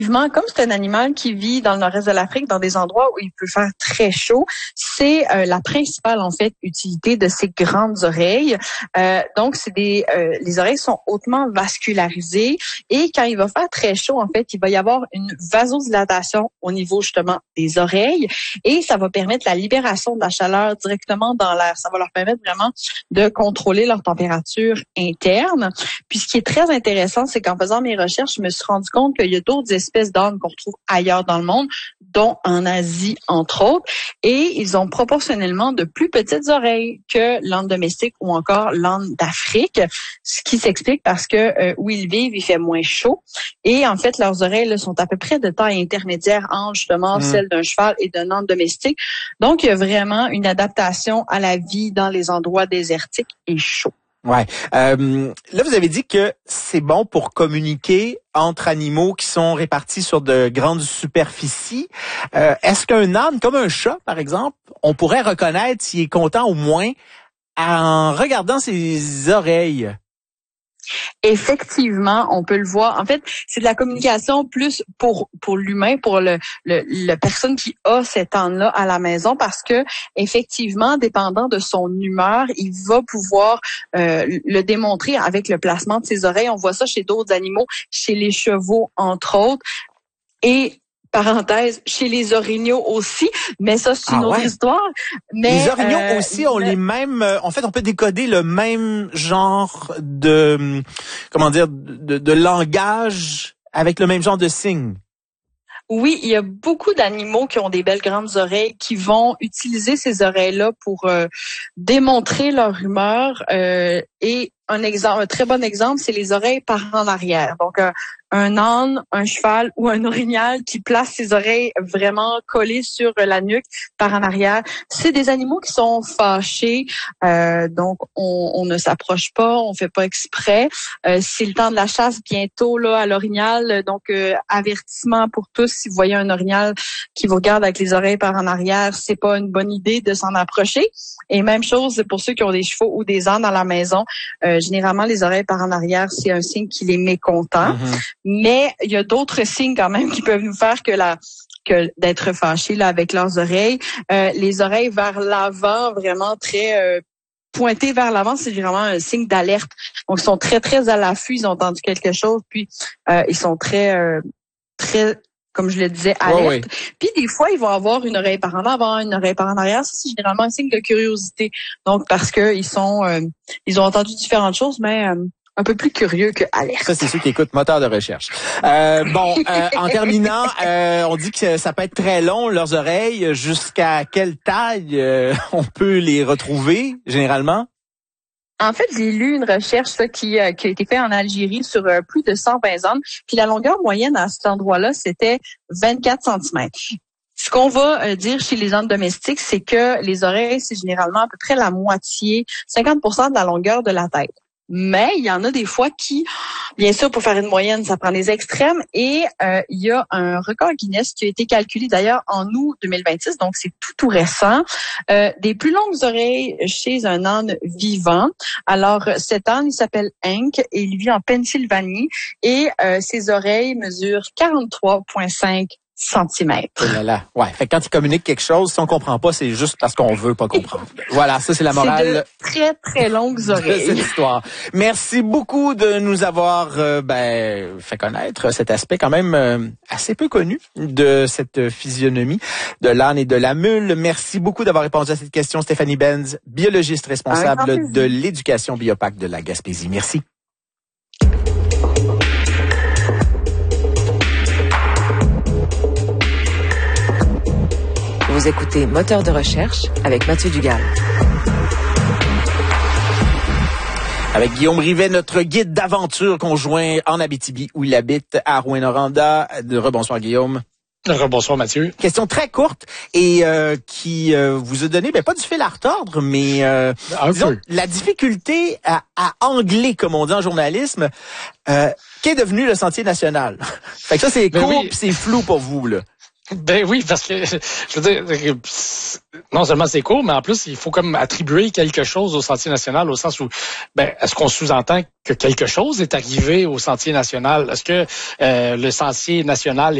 Comme c'est un animal qui vit dans le nord-est de l'Afrique, dans des endroits où il peut faire très chaud, c'est la principale en fait utilité de ces grandes oreilles. Donc les oreilles sont hautement vascularisées et quand il va faire très chaud, en fait, il va y avoir une vasodilatation au niveau justement des oreilles et ça va permettre la libération de la chaleur directement dans l'air. Ça va leur permettre vraiment de contrôler leur température interne. Puis ce qui est très intéressant, c'est qu'en faisant mes recherches, je me suis rendu compte qu'il y a d'autres espèces d'ânes qu'on retrouve ailleurs dans le monde, dont en Asie, entre autres, et ils ont proportionnellement de plus petites oreilles que l'âne domestique ou encore l'âne d'Afrique, ce qui s'explique parce que où ils vivent, il fait moins chaud, et en fait, leurs oreilles là, sont à peu près de taille intermédiaire entre justement celle d'un cheval et d'un âne domestique. Donc, il y a vraiment une adaptation à la vie dans les endroits désertiques et chauds. Ouais. Là, vous avez dit que c'est bon pour communiquer entre animaux qui sont répartis sur de grandes superficies. Est-ce qu'un âne, comme un chat, par exemple, on pourrait reconnaître s'il est content au moins en regardant ses oreilles? Effectivement, on peut le voir. En fait, c'est de la communication plus pour l'humain, pour la personne qui a cet âne-là à la maison, parce que effectivement, dépendant de son humeur, il va pouvoir le démontrer avec le placement de ses oreilles. On voit ça chez d'autres animaux, chez les chevaux entre autres, et parenthèse, chez les orignaux aussi, mais ça, c'est une autre histoire. Mais, les orignaux aussi ont les mêmes... en fait, on peut décoder le même genre de... de langage avec le même genre de signe. Oui, il y a beaucoup d'animaux qui ont des belles grandes oreilles qui vont utiliser ces oreilles-là pour démontrer leur humeur. Et un très bon exemple, c'est les oreilles par en arrière. Donc, un âne, un cheval ou un orignal qui place ses oreilles vraiment collées sur la nuque par en arrière. C'est des animaux qui sont fâchés, donc on ne s'approche pas, on fait pas exprès. C'est le temps de la chasse bientôt là à l'orignal, donc avertissement pour tous, si vous voyez un orignal qui vous regarde avec les oreilles par en arrière, c'est pas une bonne idée de s'en approcher. Et même chose pour ceux qui ont des chevaux ou des ânes à la maison. Généralement, les oreilles par en arrière, c'est un signe qu'il est mécontent. Mais il y a d'autres signes quand même qui peuvent nous faire que d'être fâchés là avec leurs oreilles. Les oreilles vers l'avant, vraiment très pointées vers l'avant, c'est vraiment un signe d'alerte. Donc, ils sont très, très à l'affût, ils ont entendu quelque chose, puis ils sont très, comme je le disais, alerte. Puis des fois, ils vont avoir une oreille par en avant, une oreille par en arrière. Ça, c'est généralement un signe de curiosité. Donc, parce que ils ont entendu différentes choses, mais un peu plus curieux que alerte. Ça, c'est ceux qui écoutent moteur de recherche. En terminant, on dit que ça peut être très long, leurs oreilles. Jusqu'à quelle taille on peut les retrouver, généralement? En fait, j'ai lu une recherche qui a été faite en Algérie sur plus de 120 ans. Puis la longueur moyenne à cet endroit-là, c'était 24 centimètres. Ce qu'on va dire chez les ânes domestiques, c'est que les oreilles, c'est généralement à peu près la moitié, 50% de la longueur de la tête. Mais il y en a des fois qui, bien sûr, pour faire une moyenne, ça prend des extrêmes. Et il y a un record Guinness qui a été calculé d'ailleurs en août 2026, donc c'est tout récent, des plus longues oreilles chez un âne vivant. Alors, cet âne, il s'appelle Hank et il vit en Pennsylvanie et ses oreilles mesurent 43,5 centimètres. Oh là là. Ouais. Fait que quand il communique quelque chose, si on comprend pas, c'est juste parce qu'on veut pas comprendre. Voilà, ça c'est la morale. C'est de très très longues oreilles. De cette histoire. Merci beaucoup de nous avoir fait connaître cet aspect quand même assez peu connu de cette physionomie de l'âne et de la mule. Merci beaucoup d'avoir répondu à cette question, Stéphanie Benz, biologiste responsable de l'éducation Biopac de la Gaspésie. Merci. Vous écoutez Moteur de recherche avec Mathieu Dugal. Avec Guillaume Rivet, notre guide d'aventure conjoint en Abitibi, où il habite à Rouyn-Noranda. Rebonsoir Guillaume. Rebonsoir Mathieu. Question très courte et qui vous a donné pas du fil à retordre, mais disons, la difficulté à angler, comme on dit en journalisme, qu'est devenu le Sentier national. Fait que ça c'est court, puis c'est flou pour vous là. Ben oui, parce que je veux dire, non seulement c'est court, mais en plus il faut comme attribuer quelque chose au Sentier national, au sens où, est-ce qu'on sous-entend que quelque chose est arrivé au Sentier national? Est-ce que le Sentier national